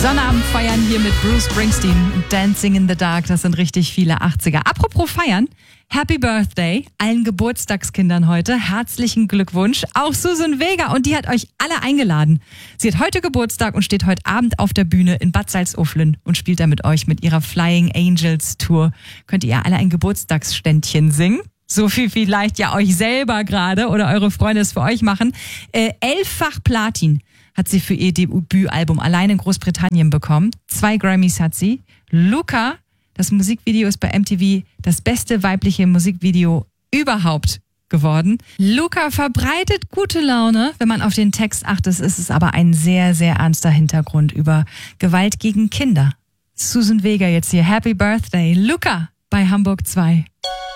Sonnabend feiern hier mit Bruce Springsteen und Dancing in the Dark. Das sind richtig viele 80er. Apropos feiern, Happy Birthday allen Geburtstagskindern heute. Herzlichen Glückwunsch. Auch Susan Vega, und die hat euch alle eingeladen. Sie hat heute Geburtstag und steht heute Abend auf der Bühne in Bad Salzuflen und spielt da mit euch mit ihrer Flying Angels Tour. Könnt ihr alle ein Geburtstagsständchen singen? So viel vielleicht ja euch selber gerade oder eure Freunde es für euch machen. 11-fach Platin hat sie für ihr Debütalbum allein in Großbritannien bekommen. 2 Grammys hat sie. Luca, das Musikvideo ist bei MTV das beste weibliche Musikvideo überhaupt geworden. Luca verbreitet gute Laune. Wenn man auf den Text achtet, ist es aber ein sehr, sehr ernster Hintergrund über Gewalt gegen Kinder. Susan Vega jetzt hier. Happy Birthday, Luca bei Hamburg 2.